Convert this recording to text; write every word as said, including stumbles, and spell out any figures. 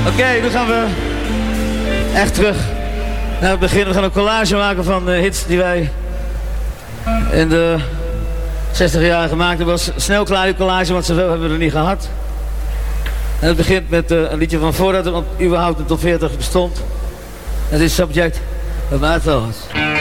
Oké, okay, nu gaan we echt terug naar het begin. We gaan een collage maken van de hits die wij in de zestig jaar gemaakt hebben. Het was snel klaar die collage, want zoveel hebben we er niet gehad. En het begint met uh, een liedje van voordat er überhaupt een top veertig bestond. Het is Subject of My Thoughts.